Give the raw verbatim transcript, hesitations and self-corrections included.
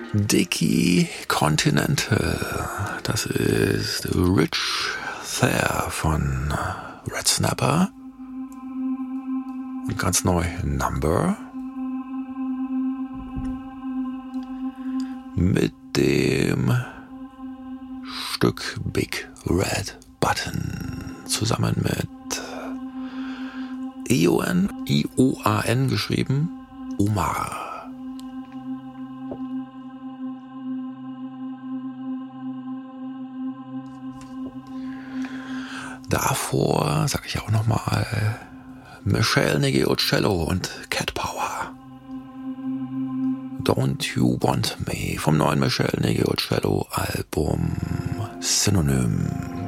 Dickie Continental. Das ist Rich Thair von Red Snapper. Und ganz neu Number. Mit dem Stück Big Red Button. Zusammen mit I O N, I O A N geschrieben, Omar. Davor, sag ich auch nochmal, Michelle Nigiocello und Cat Power. Don't You Want Me vom neuen Michelle Nigiocello Album Synonym.